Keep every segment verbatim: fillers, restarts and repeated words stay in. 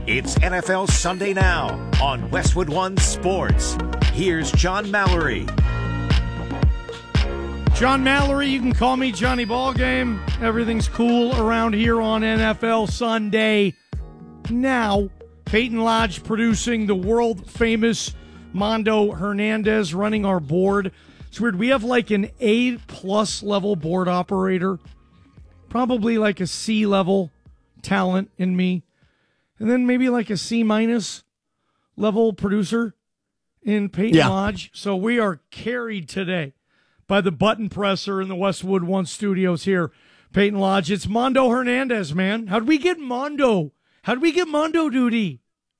It's N F L Sunday Now on Westwood One Sports. Here's John Mallory. John Mallory, you can call me Johnny Ballgame. Everything's cool around here on N F L Sunday Now. Peyton Lodge producing, the world-famous Mondo Hernandez running our board. It's weird. We have like an A-plus level board operator, probably like a C-level talent in me, and then maybe like a C-minus level producer in Peyton yeah. Lodge. So we are carried today by the button presser in the Westwood One Studios here. Peyton Lodge. It's Mondo Hernandez, man. How'd we get Mondo? How'd we get Mondo duty?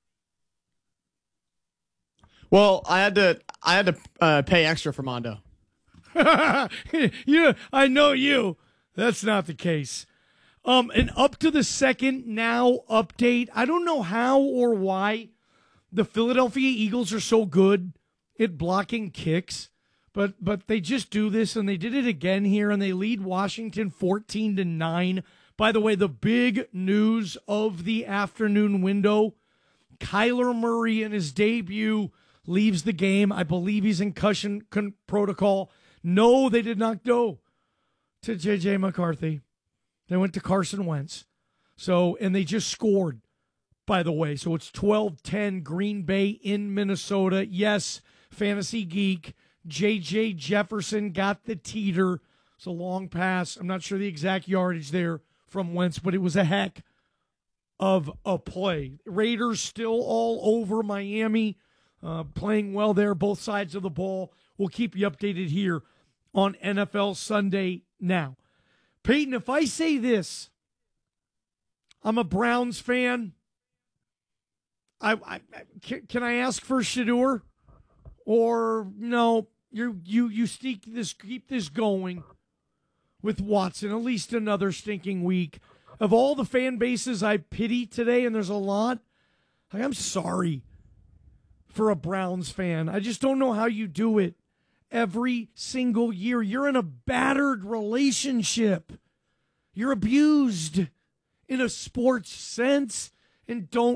Well, I had to I had to uh, pay extra for Mondo. Yeah, I know you. That's not the case. Um, an up to the second now update. I don't know how or why the Philadelphia Eagles are so good at blocking kicks, but but they just do this, and they did it again here, and they lead Washington fourteen to nine. By the way, the big news of the afternoon window, Kyler Murray in his debut leaves the game. I believe he's in concussion con- protocol. No, they did not go to J J McCarthy. They went to Carson Wentz. So, and they just scored, by the way. So it's twelve ten Green Bay in Minnesota. Yes, Fantasy Geek. J J Jefferson got the teeter. It's a long pass. I'm not sure the exact yardage there from Wentz, but it was a heck of a play. Raiders still all over Miami. Uh, playing well there, both sides of the ball. We'll keep you updated here on N F L Sunday Now. Peyton, if I say this, I'm a Browns fan. I, I can, can I ask for Shedeur? Or no, you you you stick this keep this going with Watson at least another stinking week. Of all the fan bases I pity today, and there's a lot, like, I'm sorry for a Browns fan. I just don't know how you do it every single year. You're in a battered relationship. You're abused in a sports sense, and don't